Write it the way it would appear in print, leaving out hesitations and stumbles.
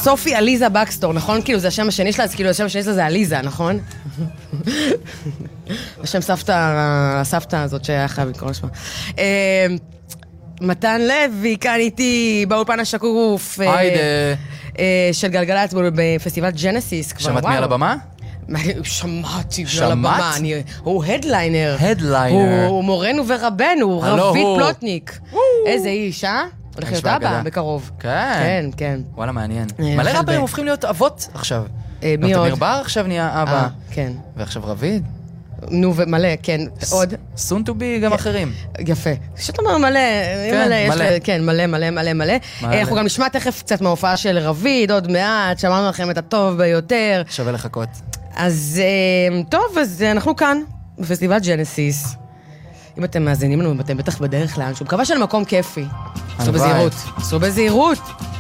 סופי אליזה בקסטור, נכון? כאילו זה השם השני שלה, אז כאילו השם השני שלה זה אליזה, נכון? השם הסבתא הזאת שהיה חייב לקרוא שמה. מתן לוי, כאן איתי, באולפן השקוף. היידה. של גלגלצ בפסטיבל ג'נסיס. שמעת מי על הבמה? שמעתי על הבמה, הוא הדליינר. הדליינר. הוא מורנו ורבנו, רבית פלוטניק. איזה איש, אה? הולך להיות אבא בקרוב. כן. כן. וואלה, מעניין. מלא רבים הופכים להיות אבות עכשיו. מי עוד? תמיר בר עכשיו נהיה אבא. כן. ועכשיו רביד. נו, ומלא, כן. עוד? soon to be גם אחרים. יפה. שאתה אומר מלא. כן, מלא. אנחנו גם נשמע תכף קצת מההופעה של רביד, עוד מעט, שמענו לכם את הטוב ביותר. שווה לחכות. אז טוב, אז אנחנו כאן, בפסטיבל ג'נסיס. אם אתם מאזינים לנו, אתם בטח בדרך לאן, שהוא מקווה של מקום כיפי. עשו בזהירות.